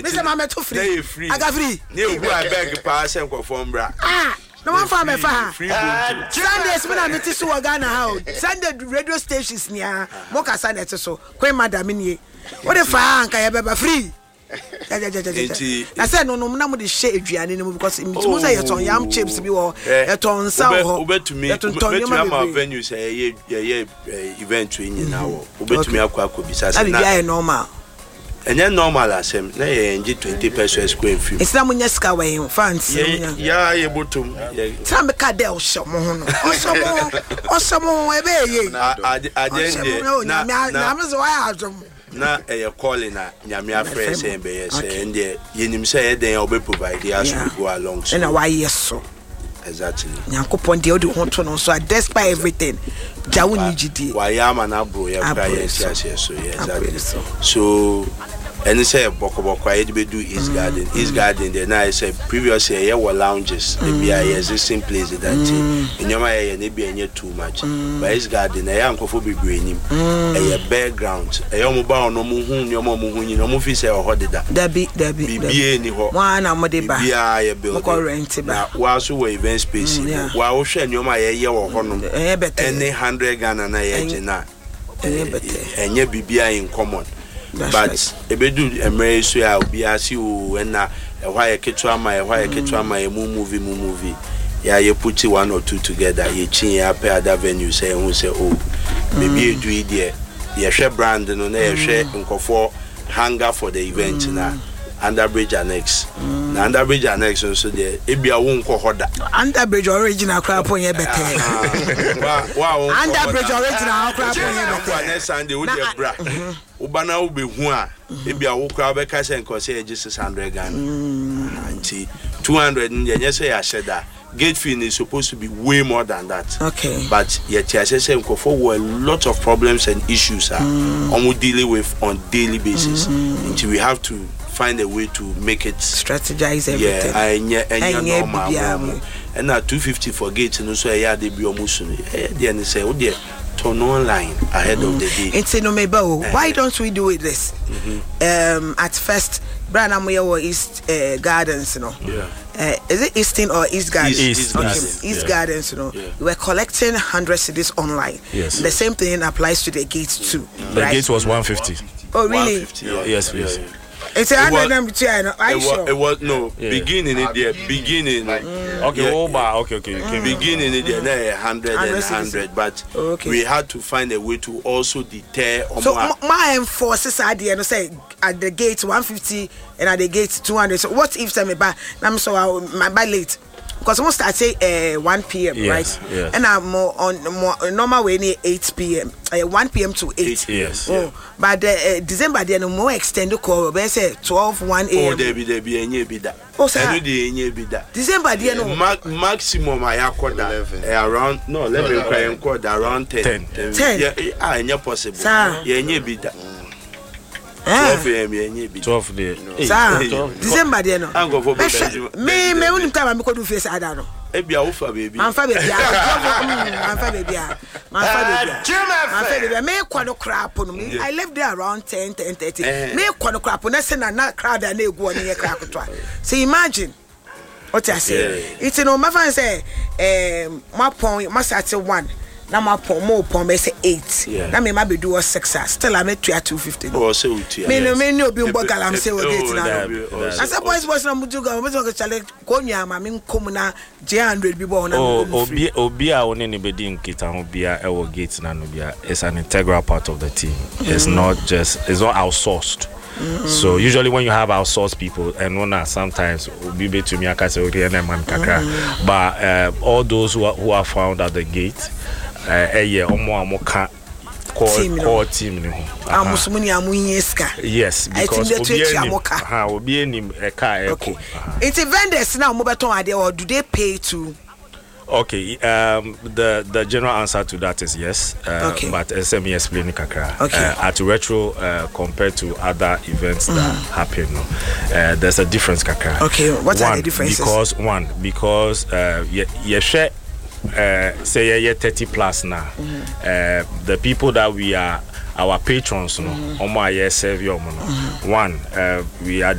Mr. Mama to free. I got free. You beg pass and perform bra. No one for me for Sundays when I meet to Ghana how Sunday radio stations near Moka Sunday so Queen Madam in what if I can free? I said no the shade because it's on yam chips be or at on sour to me venue say event in now to me akwa bisa normal. And then normal as him, nay, 20 pesos square feet. It's not when way in France. Yeah, able to Sam Cadell, some more, or some more, na calling Yamia friends and the Yenim said they will provide the as we go along. And why yes so exactly. Yankopon the other want to know so despite everything. Jawuni GD. Why am an abro yes so exactly. So and he said Boko quiet be do East Garden. East Garden then I said previously here were lounges. Maybe I existing places that in your area maybe too much. But East Garden I am be green a background. A mobile no muhun your momuhun no movie say or hodida. Be any one amodiba. Be building. Now whilst we event space while share your my year or honor any 100 Ghana na yejina. And ye be in common. But ebedu emre so ya obi asi o na why ketua my movie ya you put one or two together you chin ya pair other venue say who say oh maybe do it there you share brand no na you share nkofo hangar for the event na Underbridge Annex na Underbridge Annex so there ebia wo nko hoda Underbridge original crap on ye better Underbridge original crap on ye better next Sunday wo dey bra ubana wo be hu a ebia wo crowd be ka say nko say 600 Ghana anti 200 nye say ya sheda gate fee is supposed to be way more than that. Okay. But yet I say Nkofo were a lot of problems and issues we dealing with on daily basis. Until we have to find a way to make it strategize everything. Yeah, normal. And now 250 for gates and also they be almost then say oh dear turn online ahead of the day. It's no maybe why don't we do it this? At first Branham East Gardens, you know. Yeah. Is it Eastern or East Gardens? East Gardens, you know. Yeah. We were collecting 100 cedis online. Yes. The same thing applies to the gates too. The gates was 150. Oh really? 150, yes, yes. Yeah. It's 100 are you sure? It was no beginning it there. Beginning. Okay, okay. Beginning it there 100, but we had to find a way to also deter. So my enforces are there. No say at the gate 150 and at the gate 200. So what if some buy? I'm so my buy late. Because we start say 1 p.m. yes, right? Yes. And I'm more normal way near 8 p.m. 1 p.m. to 8. Yes. But December they no more extended call. They say 12 1 a.m. Oh, there be any be that. Oh, sir. I do the be that. December they no maximum I accord around 11 around 10. Yeah, I possible. Yeah, be that. 12 a.m. 12 day. December there no. Me when time me go do face ada no. Ebi a wo fa baby. Man fa baby. Man fa baby. Me kwa no crap no. I left there around 10:30. Me kwa no crap na say na crowd na egu on ye crap to. So imagine what I say. It's no my fan say my pon my start 1. Na ma pon mo pon be say 8 na me ma be do 6 still I make 250 oh say utia me no obi mbo galam say we get na as a boys na mujuga mo go challenge ko nua ma me nkom na J100 bi bo na obi a woni ne be di nkita ho bia e wo gate na no bia is an integral part of the team. It's not outsourced. So usually when you have outsourced people and when sometimes be to me akase okay na man kakra but all those who are found at the gate core team yes because obi enim eka eko it's vendors now mo beton ade or do they pay to? Okay, the general answer to that is yes. But let me explain kakra. At Retro, compared to other events that happen, there's a difference kakra. Okay, what are the differences? Because you share say you're 30 plus now. The people that we are our patrons, no, we are